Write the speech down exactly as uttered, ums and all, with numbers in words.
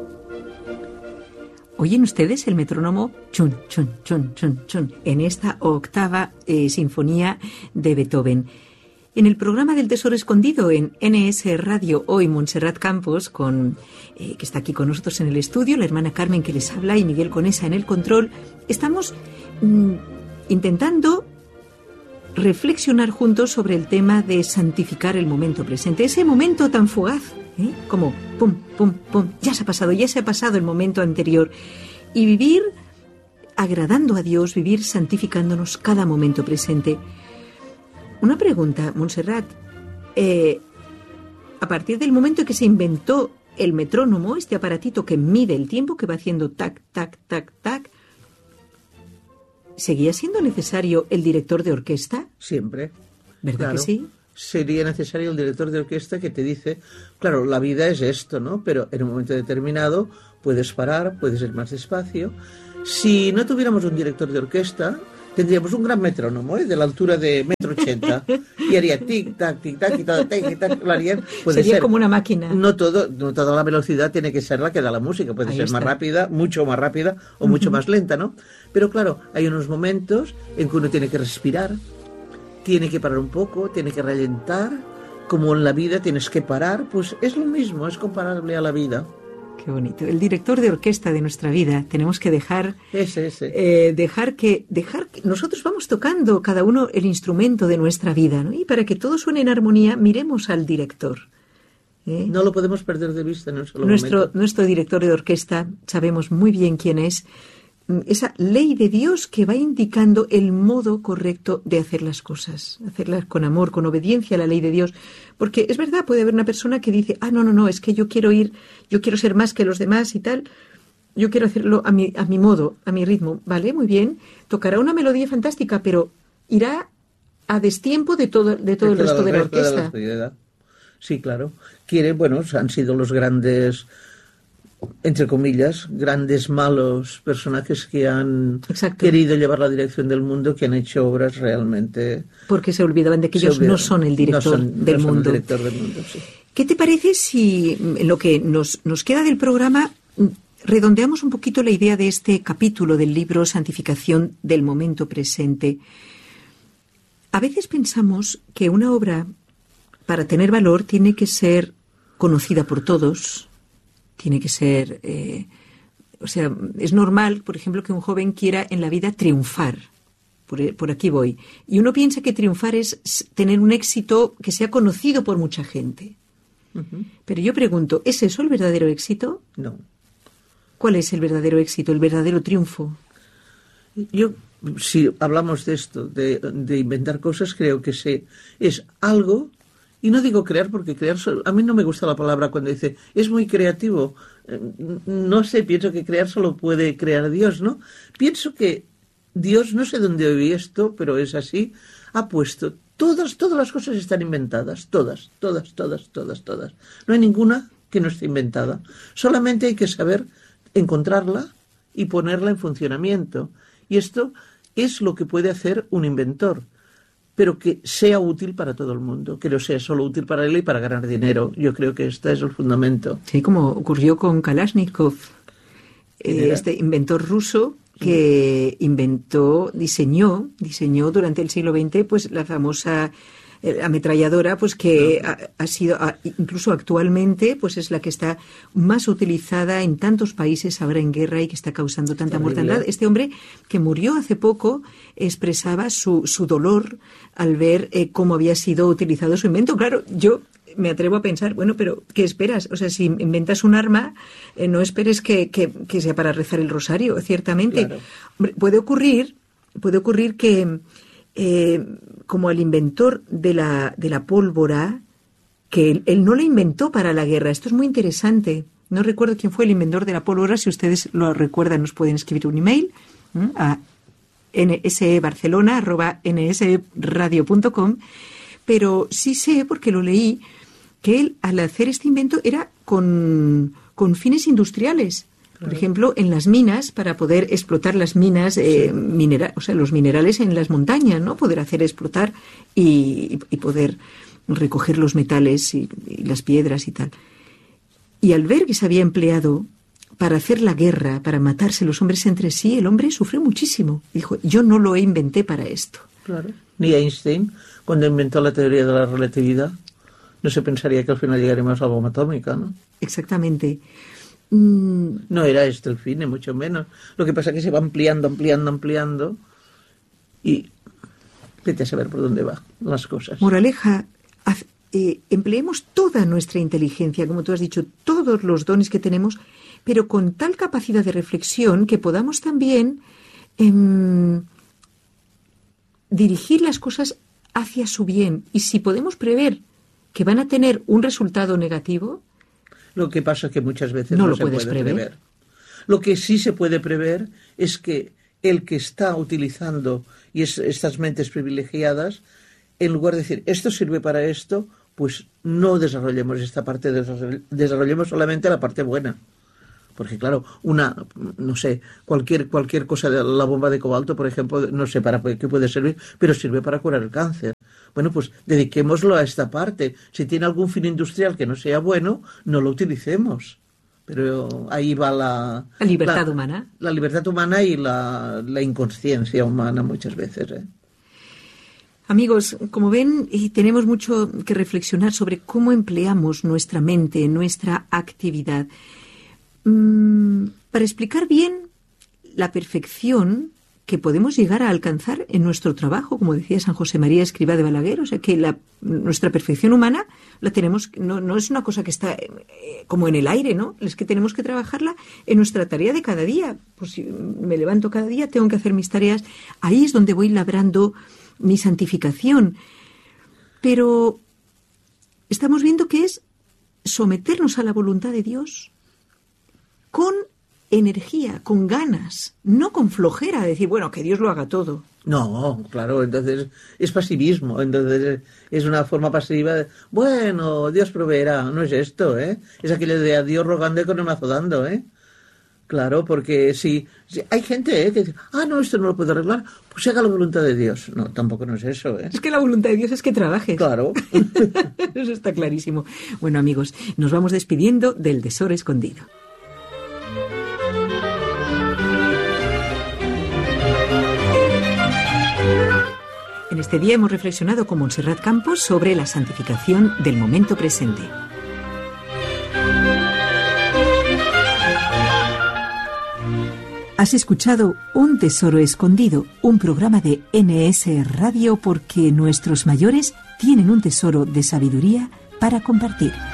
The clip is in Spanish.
¿Oyen ustedes el metrónomo? Chun, chun, chun, chun, chun, en esta octava eh, sinfonía de Beethoven. En el programa del Tesoro Escondido en N S Radio, hoy Montserrat Campos, con, eh, que está aquí con nosotros en el estudio, la hermana Carmen que les habla y Miguel Conesa en el control, estamos mm, intentando reflexionar juntos sobre el tema de santificar el momento presente, ese momento tan fugaz, ¿eh? Como pum, pum, pum, ya se ha pasado, ya se ha pasado el momento anterior, y vivir agradando a Dios, vivir santificándonos cada momento presente. Una pregunta, Montserrat, eh, a partir del momento en que se inventó el metrónomo, este aparatito que mide el tiempo, que va haciendo tac, tac, tac, tac, ¿seguía siendo necesario el director de orquesta? Siempre. ¿Verdad Claro. que sí? Sería necesario el director de orquesta que te dice, claro, la vida es esto, ¿no? Pero en un momento determinado puedes parar, puedes ir más despacio. Si no tuviéramos un director de orquesta, tendríamos un gran metrónomo, ¿eh? De la altura de metro ochenta, y haría tic tac tic tac tic tac tic tac, lo harían. Puede Sería ser, como una máquina. No todo, no toda la velocidad tiene que ser la que da la música, puede Ahí ser está. más rápida, mucho más rápida o mucho Ujú. más lenta, ¿no? Pero claro, hay unos momentos en que uno tiene que respirar, tiene que parar un poco, tiene que ralentar, como en la vida tienes que parar, pues es lo mismo, es comparable a la vida. Qué bonito. El director de orquesta de nuestra vida, tenemos que dejar, Ese, ese. eh, dejar que, dejar que nosotros vamos tocando cada uno el instrumento de nuestra vida, ¿no? Y para que todo suene en armonía, miremos al director. ¿eh? No lo podemos perder de vista en un solo Nuestro, momento. nuestro director de orquesta, sabemos muy bien quién es, esa ley de Dios que va indicando el modo correcto de hacer las cosas, hacerlas con amor, con obediencia a la ley de Dios. Porque es verdad, puede haber una persona que dice, ah, no, no, no, es que yo quiero ir, yo quiero ser más que los demás y tal, yo quiero hacerlo a mi, a mi modo, a mi ritmo. Vale, muy bien, tocará una melodía fantástica, pero irá a destiempo de todo, de todo el De resto de la resto de orquesta. sociedad. Sí, claro. Quiere, bueno, han sido los grandes, entre comillas, grandes malos personajes que han Exacto. querido llevar la dirección del mundo, que han hecho obras realmente... Porque se olvidaban de que se ellos olvidan. no son el director No son- del no son mundo. el director del mundo, sí. ¿Qué te parece si en lo que nos, nos queda del programa redondeamos un poquito la idea de este capítulo del libro Santificación del momento presente? A veces pensamos que una obra, para tener valor, tiene que ser conocida por todos, tiene que ser... Eh, o sea, es normal, por ejemplo, que un joven quiera en la vida triunfar. Por, por aquí voy. Y uno piensa que triunfar es tener un éxito que sea conocido por mucha gente. Ujú. Pero yo pregunto, ¿es eso el verdadero éxito? No. ¿Cuál es el verdadero éxito, el verdadero triunfo? Yo, si hablamos de esto, de, de inventar cosas, creo que se, es algo, y no digo crear porque crear, solo- a mí no me gusta la palabra cuando dice, es muy creativo. Eh, No sé, pienso que crear solo puede crear Dios, ¿no? Pienso que Dios, no sé dónde oí esto, pero es así, ha puesto, todas, todas las cosas están inventadas, todas, todas, todas, todas, todas. No hay ninguna que no esté inventada. Solamente hay que saber encontrarla y ponerla en funcionamiento. Y esto es lo que puede hacer un inventor, pero que sea útil para todo el mundo, que no sea solo útil para él y para ganar dinero. Yo creo que este es el fundamento. Sí, como ocurrió con Kalashnikov, ¿Quién eh, era? este inventor ruso que inventó, diseñó, diseñó durante el siglo veinte, pues la famosa eh, ametralladora, pues que ha, ha sido, ha- incluso actualmente, pues es la que está más utilizada en tantos países ahora en guerra y que está causando tanta Horrible. mortandad. Este hombre que murió hace poco expresaba su, su dolor al ver eh, cómo había sido utilizado su invento. Claro, yo me atrevo a pensar, bueno, pero ¿qué esperas? O sea, si inventas un arma, eh, no esperes que, que, que sea para rezar el rosario, ciertamente. Claro. Hombre, puede ocurrir, puede ocurrir que, eh, como el inventor de la, de la pólvora, que él, él no la inventó para la guerra. Esto es muy interesante. No recuerdo quién fue el inventor de la pólvora. Si ustedes lo recuerdan, nos pueden escribir un email ¿m? a nsebarcelona arroba nsradio punto com. Pero sí sé, porque lo leí, que él, al hacer este invento, era con, con fines industriales. Por Claro. ejemplo, en las minas, para poder explotar las minas, eh, Sí. minera- o sea, los minerales en las montañas, ¿no? Poder hacer explotar y, y poder recoger los metales y, y las piedras y tal. Y al ver que se había empleado para hacer la guerra, para matarse los hombres entre sí, el hombre sufrió muchísimo. Dijo, yo no lo inventé para esto. Claro. Ni Einstein, cuando inventó la teoría de la relatividad, no se pensaría que al final llegaríamos a la bomba atómica, ¿no? Exactamente. Mm. No era este el fin, ni mucho menos. Lo que pasa es que se va ampliando, ampliando, ampliando y vete a saber por dónde van las cosas. Moraleja, haz, eh, empleemos toda nuestra inteligencia, como tú has dicho, todos los dones que tenemos, pero con tal capacidad de reflexión que podamos también eh, dirigir las cosas hacia su bien. Y si podemos prever que van a tener un resultado negativo, lo que pasa es que muchas veces no, no lo se puedes puede prever. prever. Lo que sí se puede prever es que el que está utilizando y es, estas mentes privilegiadas, en lugar de decir, esto sirve para esto, pues no desarrollemos esta parte, desarrollemos solamente la parte buena. Porque claro, una, no sé, cualquier cualquier cosa de la bomba de cobalto, por ejemplo, no sé para qué puede servir, pero sirve para curar el cáncer. Bueno, pues dediquémoslo a esta parte. Si tiene algún fin industrial que no sea bueno, no lo utilicemos. Pero ahí va la... La libertad la, humana. La libertad humana y la, la inconsciencia humana muchas veces, ¿eh? Amigos, como ven, tenemos mucho que reflexionar sobre cómo empleamos nuestra mente, nuestra actividad. Mm, para explicar bien la perfección que podemos llegar a alcanzar en nuestro trabajo, como decía San José María Escrivá de Balaguer, o sea que la, nuestra perfección humana la tenemos, no, no es una cosa que está eh, como en el aire, ¿no? Es que tenemos que trabajarla en nuestra tarea de cada día. Pues si me levanto cada día, tengo que hacer mis tareas. Ahí es donde voy labrando mi santificación. Pero estamos viendo que es someternos a la voluntad de Dios con energía, con ganas, no con flojera de decir, bueno, que Dios lo haga todo. No, claro, entonces es pasivismo, entonces es una forma pasiva de, bueno, Dios proveerá, no es esto, ¿eh? Es aquello de a Dios rogando y con el mazo dando, ¿eh? Claro, porque si, si hay gente ¿eh? que dice, ah, no, esto no lo puedo arreglar, pues haga la voluntad de Dios. No, tampoco no es eso, ¿eh? Es que la voluntad de Dios es que trabajes. Claro. Eso está clarísimo. Bueno, amigos, nos vamos despidiendo del Tesoro Escondido. En este día hemos reflexionado con Montserrat Campos sobre la santificación del momento presente. Has escuchado Un Tesoro Escondido, un programa de N S Radio porque nuestros mayores tienen un tesoro de sabiduría para compartir.